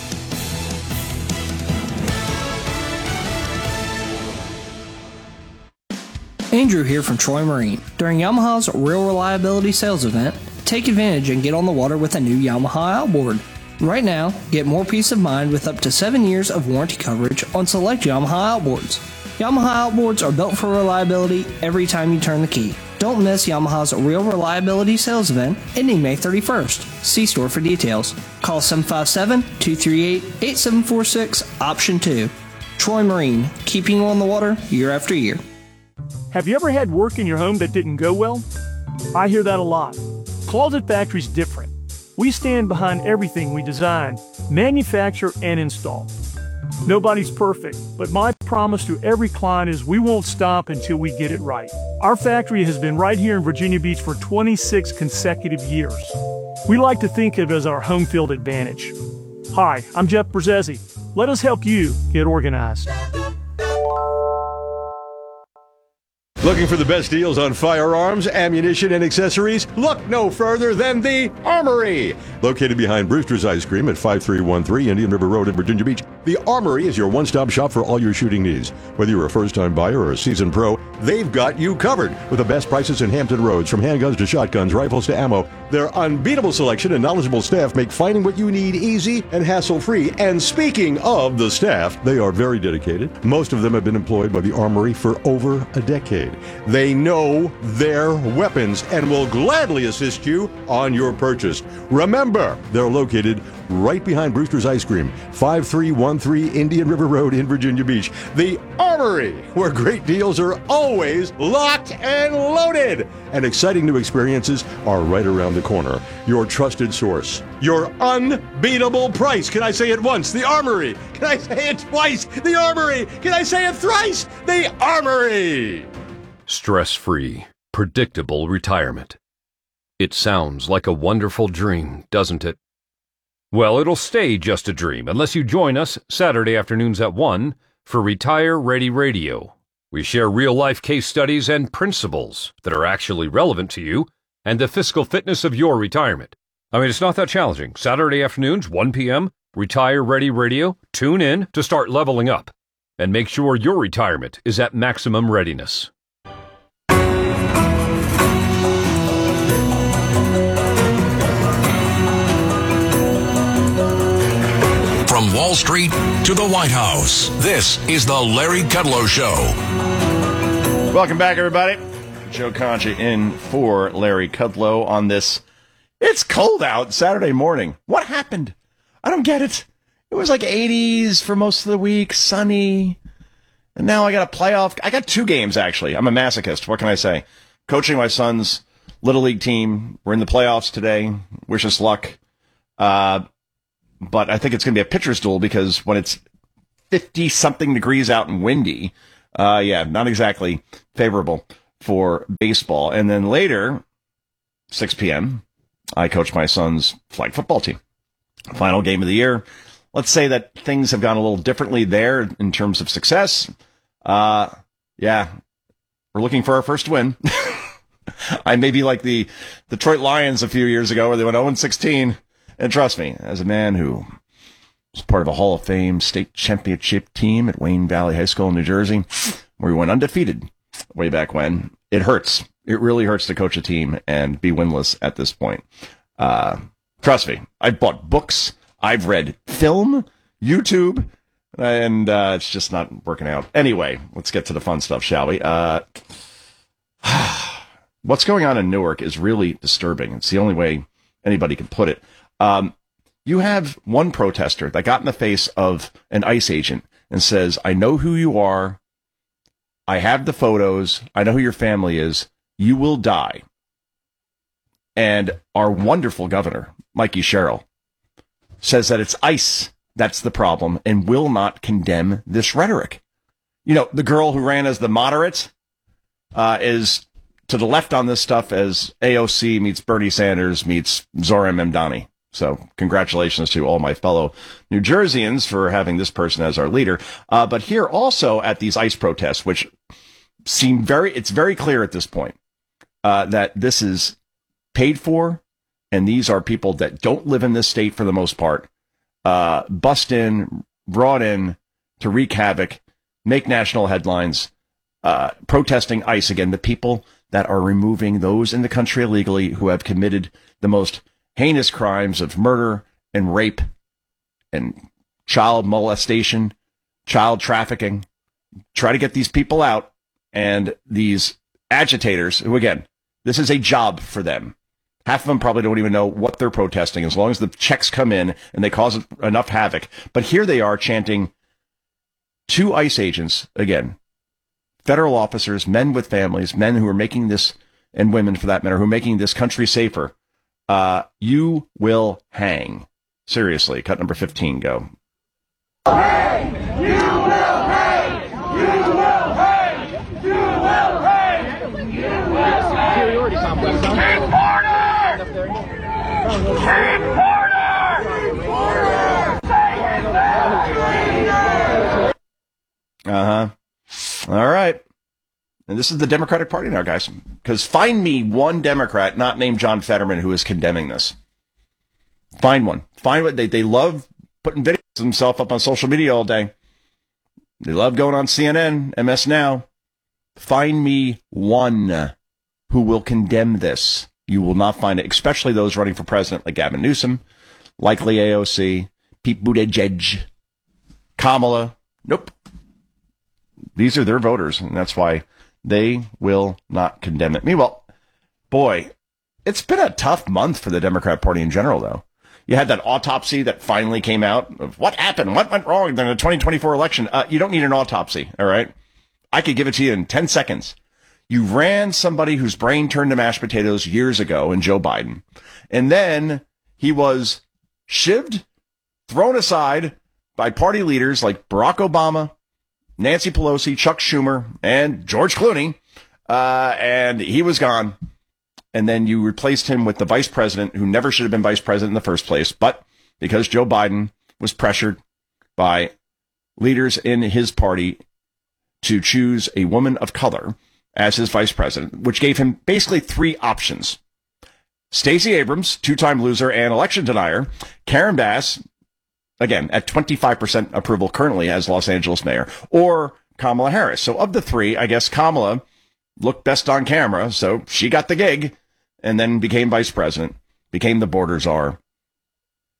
Andrew here from Troy Marine. During Yamaha's Real Reliability Sales Event, take advantage and get on the water with a new Yamaha outboard. Right now, get more peace of mind with up to 7 years of warranty coverage on select Yamaha outboards. Yamaha outboards are built for reliability every time you turn the key. Don't miss Yamaha's Real Reliability Sales Event ending May 31st. See store for details. Call 757-238-8746, option 2. Troy Marine, keeping you on the water year after year. Have you ever had work in your home that didn't go well? I hear that a lot. Closet Factory's different. We stand behind everything we design, manufacture, and install. Nobody's perfect, but my promise to every client is we won't stop until we get it right. Our factory has been right here in Virginia Beach for 26 consecutive years. We like to think of it as our home field advantage. Hi, I'm Jeff Brzezzi. Let us help you get organized. Looking for the best deals on firearms, ammunition, and accessories? Look no further than the Armory. Located behind Brewster's Ice Cream at 5313 Indian River Road in Virginia Beach, the Armory is your one-stop shop for all your shooting needs. Whether you're a first-time buyer or a seasoned pro, they've got you covered with the best prices in Hampton Roads, from handguns to shotguns, rifles to ammo. Their unbeatable selection and knowledgeable staff make finding what you need easy and hassle-free. And speaking of the staff, they are very dedicated. Most of them have been employed by the Armory for over a decade. They know their weapons and will gladly assist you on your purchase. Remember, they're located right behind Brewster's Ice Cream, 5313 Indian River Road in Virginia Beach. The Armory, where great deals are always locked and loaded. And exciting new experiences are right around the corner. Your trusted source. Your unbeatable price. Can I say it once? The Armory. Can I say it twice? The Armory. Can I say it thrice? The Armory. Stress-free, predictable retirement. It sounds like a wonderful dream, doesn't it? Well, it'll stay just a dream unless you join us Saturday afternoons at 1 for Retire Ready Radio. We share real-life case studies and principles that are actually relevant to you and the fiscal fitness of your retirement. I mean, it's not that challenging. Saturday afternoons, 1 p.m., Retire Ready Radio. Tune in to start leveling up and make sure your retirement is at maximum readiness. From Wall Street to the White House, this is the Larry Kudlow Show. Welcome back, everybody. Joe Concha in for Larry Kudlow on this. It's cold out Saturday morning. What happened? I don't get it. It was like 80s for most of the week, sunny. And now I got a playoff. I got 2 games, actually. I'm a masochist. What can I say? Coaching my son's Little League team. We're in the playoffs today. Wish us luck. But I think it's going to be a pitcher's duel because when it's 50-something degrees out and windy, not exactly favorable for baseball. And then later, 6 p.m., I coach my son's flag football team. Final game of the year. Let's say that things have gone a little differently there in terms of success. We're looking for our first win. I may be like the Detroit Lions a few years ago where they went 0-16. And trust me, as a man who was part of a Hall of Fame state championship team at Wayne Valley High School in New Jersey, where we went undefeated way back when, it hurts. It really hurts to coach a team and be winless at this point. Trust me, I've bought books, I've read film, YouTube, and it's just not working out. Anyway, let's get to the fun stuff, shall we? What's going on in Newark is really disturbing. It's the only way anybody can put it. You have one protester that got in the face of an ICE agent and says, I know who you are. I have the photos. I know who your family is. You will die. And our wonderful governor, Mikey Sherrill, says that it's ICE that's the problem and will not condemn this rhetoric. You know, the girl who ran as the moderate is to the left on this stuff as AOC meets Bernie Sanders meets Zohran Mamdani. So congratulations to all my fellow New Jerseyans for having this person as our leader. But here also at these ICE protests, which it's very clear at this point that this is paid for, and these are people that don't live in this state for the most part, brought in to wreak havoc, make national headlines, protesting ICE again, the people that are removing those in the country illegally who have committed the most heinous crimes of murder and rape and child molestation, child trafficking. Try to get these people out, and these agitators, who again, this is a job for them. Half of them probably don't even know what they're protesting as long as the checks come in and they cause enough havoc. But here they are chanting 2 ICE agents, again, federal officers, men with families, men who are making this, and women for that matter, who are making this country safer. You will hang. Seriously, cut number 15, go. Hang! You will hang! You will hang! You will hang! You will hang! Superiority complex. King Porter! King Porter! All right. And this is the Democratic Party now, guys. Because find me one Democrat not named John Fetterman who is condemning this. Find one. Find what they love putting videos of themselves up on social media all day. They love going on CNN, MS Now. Find me one who will condemn this. You will not find it, especially those running for president like Gavin Newsom, likely AOC, Pete Buttigieg, Kamala. Nope. These are their voters, and that's why they will not condemn it. Meanwhile, boy, it's been a tough month for the Democrat Party in general, though. You had that autopsy that finally came out of what happened, what went wrong in the 2024 election. You don't need an autopsy, all right? I could give it to you in 10 seconds. You ran somebody whose brain turned to mashed potatoes years ago in Joe Biden, and then he was shivved, thrown aside by party leaders like Barack Obama, Nancy Pelosi, Chuck Schumer, and George Clooney, and he was gone. And then you replaced him with the vice president who never should have been vice president in the first place, but because Joe Biden was pressured by leaders in his party to choose a woman of color as his vice president, which gave him basically 3 options. Stacey Abrams, 2-time loser and election denier, Karen Bass, again, at 25% approval currently as Los Angeles mayor, or Kamala Harris. So of the 3, I guess Kamala looked best on camera, so she got the gig and then became vice president, became the border czar.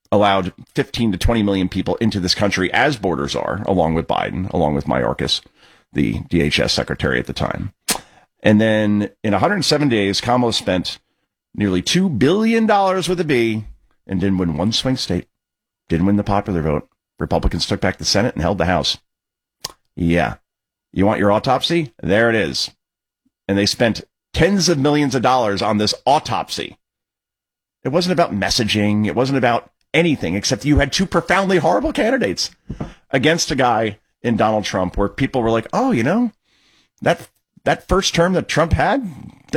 allowed 15 to 20 million people into this country as borders are, along with Biden, along with Mayorkas, the DHS secretary at the time. And then in 107 days, Kamala spent nearly $2 billion with a B and didn't win one swing state. Didn't win the popular vote. Republicans took back the Senate and held the House. Yeah. You want your autopsy? There it is. And they spent tens of millions of dollars on this autopsy. It wasn't about messaging. It wasn't about anything except you had two profoundly horrible candidates against a guy in Donald Trump where people were like, oh, you know, that first term that Trump had,